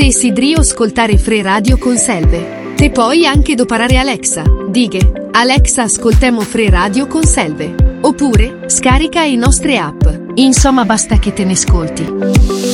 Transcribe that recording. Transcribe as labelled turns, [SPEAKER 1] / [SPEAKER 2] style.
[SPEAKER 1] Desideri ascoltare Free Radio con Selve? Te puoi anche doparare Alexa. Dighe: Alexa, ascoltemo Free Radio con Selve. Oppure scarica i nostre app. Insomma, basta che te ne ascolti.